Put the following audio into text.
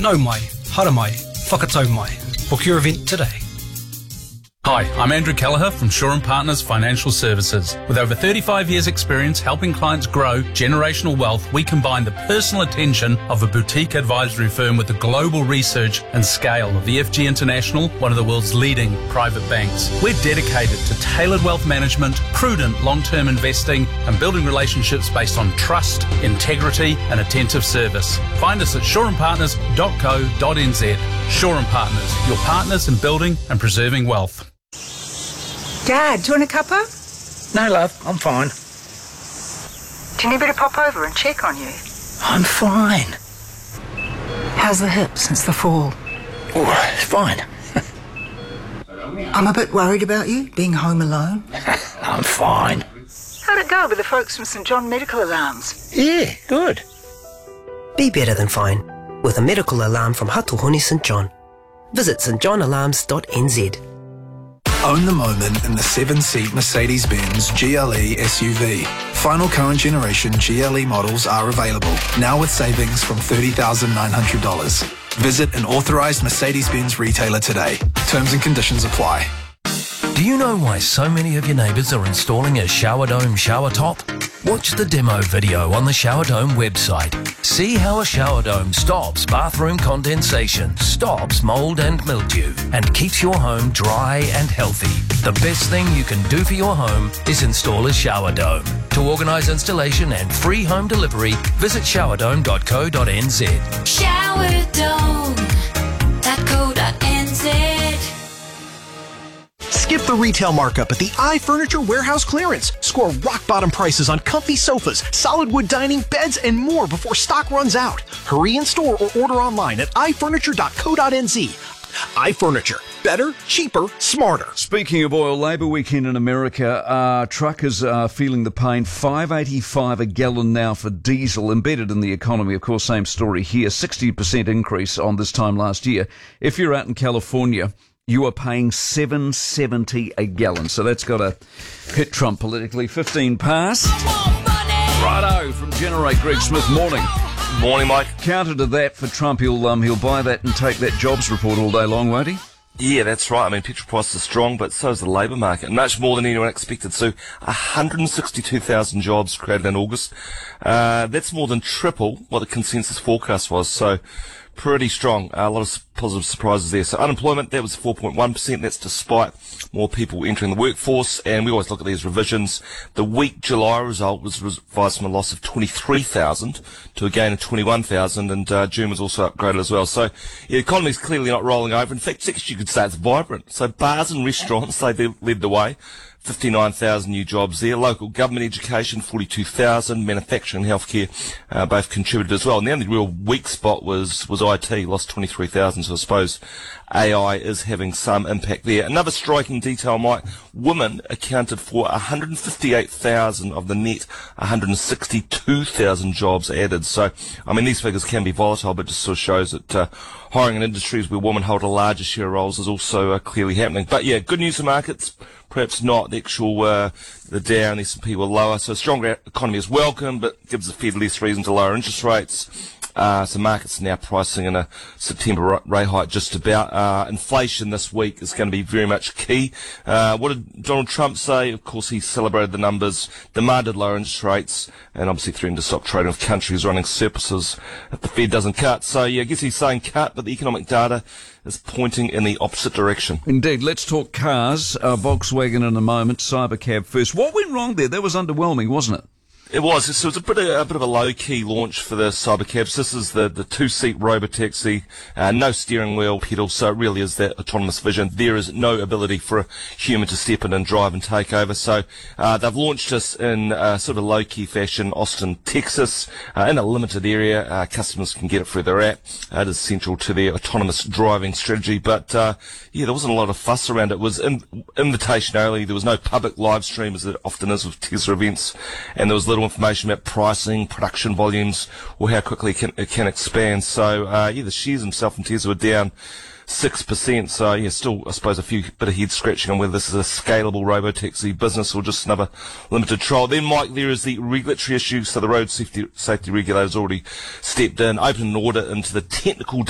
nau mai, hara mai, whakatau mai. Book your event today. Hi, I'm Andrew Kelleher from Shaw & Partners Financial Services. With over 35 years' experience helping clients grow generational wealth, we combine the personal attention of a boutique advisory firm with the global research and scale of the FG International, one of the world's leading private banks. We're dedicated to tailored wealth management, prudent long-term investing, and building relationships based on trust, integrity, and attentive service. Find us at shawandpartners.co.nz. Shaw & Partners, your partners in building and preserving wealth. Dad, do you want a cuppa? No, love, I'm fine. Do you need me to pop over and check on you? I'm fine. How's the hip since the fall? Oh, it's fine. I'm a bit worried about you, being home alone. I'm fine. How'd it go with the folks from St John Medical Alarms? Yeah, good. Be better than fine with a medical alarm from Hatuhoni St John. Visit stjohnalarms.nz. Own the moment in the 7-seat Mercedes-Benz GLE SUV. Final current generation GLE models are available, now with savings from $30,900. Visit an authorised Mercedes-Benz retailer today. Terms and conditions apply. Do you know why so many of your neighbours are installing a Shower Dome shower top? Watch the demo video on the Shower Dome website. See how a shower dome stops bathroom condensation, stops mould and mildew, and keeps your home dry and healthy. The best thing you can do for your home is install a shower dome. To organise installation and free home delivery, visit showerdome.co.nz. Showerdome.co.nz. Skip the retail markup at the iFurniture Warehouse Clearance. Score rock-bottom prices on comfy sofas, solid wood dining, beds, and more before stock runs out. Hurry in store or order online at ifurniture.co.nz. iFurniture. Better, cheaper, smarter. Speaking of oil, Labour weekend in America, truckers are feeling the pain. $5.85 a gallon now for diesel, embedded in the economy. Of course, same story here. 60% increase on this time last year. If you're out in California, you are paying $7.70 a gallon. So that's got to hit Trump politically. 15 past. Righto, from Generate, Greg Smith. Morning. Morning, Mike. Counter to that for Trump, he'll buy that and take that jobs report all day long, won't he? Yeah, that's right. I mean, petrol prices are strong, but so is the labour market. Much more than anyone expected. So 162,000 jobs created in August. That's more than triple what the consensus forecast was. So pretty strong. A lot of positive surprises there. So unemployment, that was 4.1%. That's despite more people entering the workforce. And we always look at these revisions. The weak July result was revised from a loss of 23,000 to a gain of 21,000. And June was also upgraded as well. So the economy's clearly not rolling over. In fact, you could say it's vibrant. So bars and restaurants, they led the way. 59,000 new jobs there. Local government education, 42,000. Manufacturing and healthcare both contributed as well. And the only real weak spot was IT, lost 23,000. So I suppose AI is having some impact there. Another striking detail, Mike, women accounted for 158,000 of the net 162,000 jobs added. So, I mean, these figures can be volatile, but just sort of shows that hiring in industries where women hold a larger share of roles is also clearly happening. But yeah, good news for markets. Perhaps not the actual, the Dow and the S&P were lower. So a stronger economy is welcome, but gives the Fed less reason to lower interest rates. So markets are now pricing in a September rate hike just about. Inflation this week is going to be very much key. What did Donald Trump say? Of course, he celebrated the numbers, demanded lower interest rates, and obviously threatened to stop trading with countries running surpluses if the Fed doesn't cut. So, yeah, I guess he's saying cut, but the economic data is pointing in the opposite direction. Indeed. Let's talk cars. Volkswagen in a moment. Cybercab first. What went wrong there? That was underwhelming, wasn't it? It was. So it was a bit of a low-key launch for the Cybercabs. This is the two-seat robotaxi, no steering wheel, pedal, so it really is that autonomous vision. There is no ability for a human to step in and drive and take over. So they've launched this in sort of low-key fashion, Austin, Texas, in a limited area. Customers can get it through their app. It is central to their autonomous driving strategy. But yeah, there wasn't a lot of fuss around it. It was invitation only. There was no public live stream, as it often is with Tesla events, and there was little information about pricing, production volumes, or how quickly it can expand. So, yeah, the shares themselves in Tesla were down 6%. So, yeah, still, I suppose, a few bit of head scratching on whether this is a scalable robotaxi business or just another limited trial. Then, Mike, there is the regulatory issue. So the road safety regulators already stepped in, opened an audit into the technical